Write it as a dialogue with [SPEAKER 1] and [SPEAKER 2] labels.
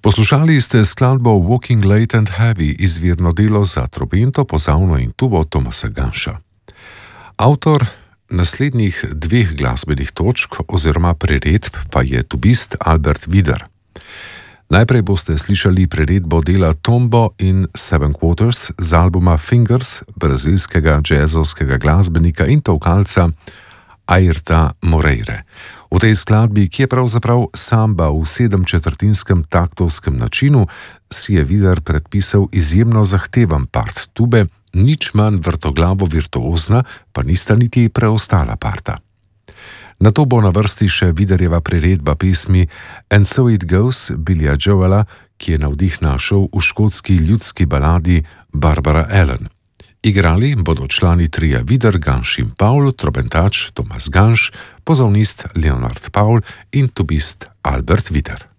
[SPEAKER 1] Poslušali ste skladbo Walking Late and Heavy, izvirno delo za trobento, pozavno in tubo Tomasa Ganša. Avtor naslednjih dveh glasbenih točk oziroma priredb pa je tubist Albert Widar. Najprej boste slišali priredbo dela Tombo in Seven Quarters z albuma Fingers brazilskega džezovskega glasbenika in tolkalca Airta Moreire. V tej skladbi, ki je pravzaprav samba v 7/4 taktovskem načinu, si je Widar predpisal izjemno zahteven part tube, nič manj vrtoglavo virtuozna, pa nista niti preostala parta. Nato bo na vrsti še Widarjeva priredba pesmi And So It Goes Billya Joela, ki je navdih našel v škotski ljudski baladi Barbara Allen. Igrali bodo člani trija Widar, Ganš in Paul, trobentač Tomas Ganš, pozavnist Leonard Paul in tubist Albert Widar.